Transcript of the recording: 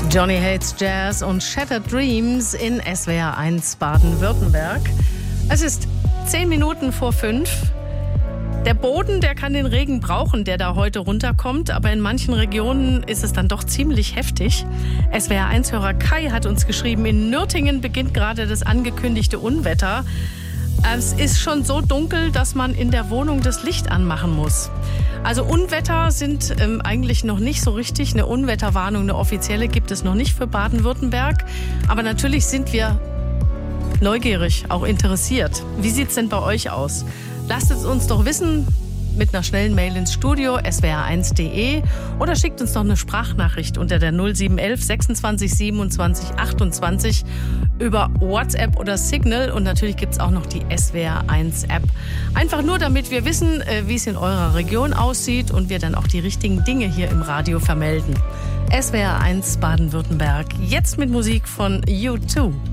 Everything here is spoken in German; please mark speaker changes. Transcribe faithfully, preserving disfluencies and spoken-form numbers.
Speaker 1: Johnny Hates Jazz und Shattered Dreams in S W R eins Baden-Württemberg. Es ist zehn Minuten vor fünf. Der Boden, der kann den Regen brauchen, der da heute runterkommt, aber in manchen Regionen ist es dann doch ziemlich heftig. S W R eins-Hörer Kai hat uns geschrieben, in Nürtingen beginnt gerade das angekündigte Unwetter. Es ist schon so dunkel, dass man in der Wohnung das Licht anmachen muss. Also Unwetter sind ähm, eigentlich noch nicht so richtig. Eine Unwetterwarnung, eine offizielle, gibt es noch nicht für Baden-Württemberg. Aber natürlich sind wir neugierig, auch interessiert. Wie sieht's denn bei euch aus? Lasst es uns doch wissen mit einer schnellen Mail ins Studio s w r eins punkt d e oder schickt uns noch eine Sprachnachricht unter der null sieben elf sechsundzwanzig siebenundzwanzig achtundzwanzig über WhatsApp oder Signal, und natürlich gibt es auch noch die S W R eins App. Einfach nur, damit wir wissen, wie es in eurer Region aussieht und wir dann auch die richtigen Dinge hier im Radio vermelden. S W R eins Baden-Württemberg, jetzt mit Musik von U zwei.